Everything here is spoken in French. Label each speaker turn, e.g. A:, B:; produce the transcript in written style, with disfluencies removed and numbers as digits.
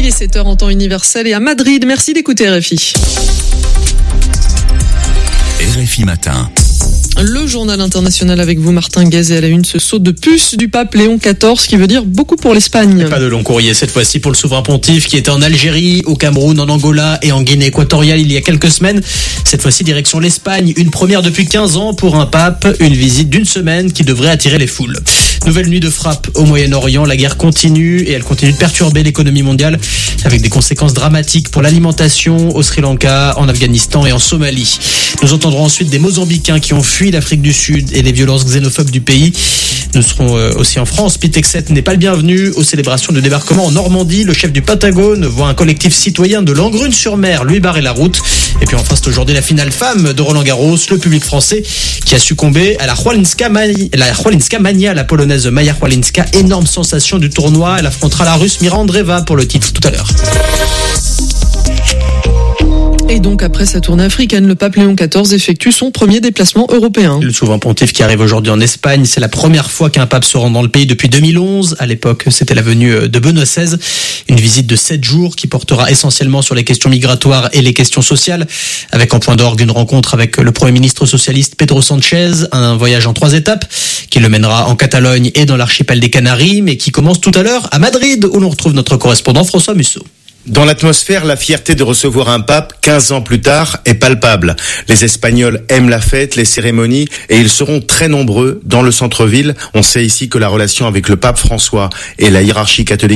A: est 7h en temps universel et à Madrid. Merci d'écouter RFI.
B: RFI Matin.
A: Le journal international avec vous, Martin Gazet, à la une, ce saut de puce du pape Léon XIV qui veut dire beaucoup pour l'Espagne.
C: Pas de long courrier cette fois-ci pour le souverain pontife qui était en Algérie, au Cameroun, en Angola et en Guinée équatoriale il y a quelques semaines. Cette fois-ci direction l'Espagne, une première depuis 15 ans pour un pape, une visite d'une semaine qui devrait attirer les foules. Nouvelle nuit de frappe au Moyen-Orient, la guerre continue et elle continue de perturber l'économie mondiale avec des conséquences dramatiques pour l'alimentation au Sri Lanka, en Afghanistan et en Somalie. Nous entendrons ensuite des Mozambicains qui ont fui l'Afrique du Sud et les violences xénophobes du pays. Nous serons aussi en France. Pete Hegseth n'est pas le bienvenu aux célébrations de débarquement en Normandie. Le chef du Pentagone voit un collectif citoyen de Langrune-sur-Mer lui barrer la route. Et puis enfin, c'est aujourd'hui la finale femme de Roland-Garros. Le public français qui a succombé à la Chwalinska Mania, la polonaise Maja Chwalinska. Énorme sensation du tournoi. Elle affrontera la russe Mira Andreeva pour le titre tout à l'heure.
A: Et donc, après sa tournée africaine, le pape Léon XIV effectue son premier déplacement européen.
C: Le souverain pontife qui arrive aujourd'hui en Espagne, c'est la première fois qu'un pape se rend dans le pays depuis 2011. À l'époque, c'était la venue de Benoît XVI. Une visite de 7 jours qui portera essentiellement sur les questions migratoires et les questions sociales, avec en point d'orgue une rencontre avec le Premier ministre socialiste Pedro Sanchez, un voyage en 3 étapes qui le mènera en Catalogne et dans l'archipel des Canaries, mais qui commence tout à l'heure à Madrid, où l'on retrouve notre correspondant François Musso.
D: Dans l'atmosphère, la fierté de recevoir un pape 15 ans plus tard est palpable. Les Espagnols aiment la fête, les cérémonies et ils seront très nombreux dans le centre-ville. On sait ici que la relation avec le pape François et la hiérarchie catholique